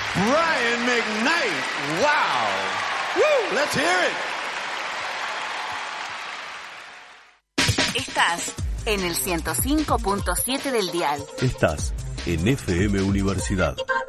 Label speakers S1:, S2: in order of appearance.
S1: Brian McKnight. Wow. Woo, let's hear it.
S2: Estás en el 105.7 del dial.
S3: Estás en FM Universidad.